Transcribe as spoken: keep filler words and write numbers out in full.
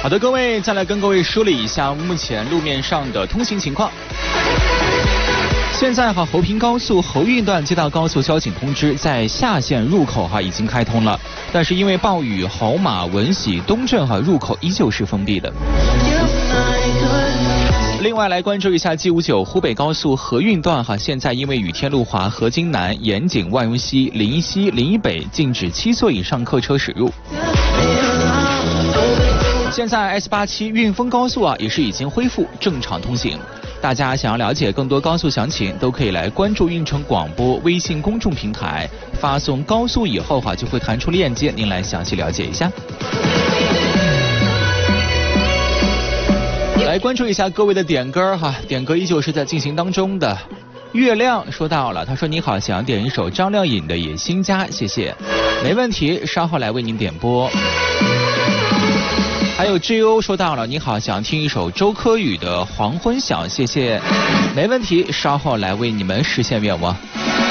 好的，各位，再来跟各位梳理一下目前路面上的通行情况。现在哈，侯平高速侯运段接到高速交警通知，在下线入口哈已经开通了，但是因为暴雨，侯马、文喜、东镇哈入口依旧是封闭的。另外来关注一下 G 五十九 湖北高速河运段哈，现在因为雨天路滑河津南、盐井、万荣西、临沂西、临沂北禁止七座以上客车驶入。现在 S 八七 运丰高速啊也是已经恢复正常通行。大家想要了解更多高速详情，都可以来关注运城广播微信公众平台，发送高速以后哈、啊、就会弹出链接，您来详细了解一下。来关注一下各位的点歌哈，点歌依旧是在进行当中的。月亮说到了，他说你好，想点一首张靓颖的《野心家》，谢谢，没问题，稍后来为您点播。还有 G O 说到了，你好，想听一首周柯宇的《黄昏晓》，谢谢，没问题，稍后来为你们实现愿望。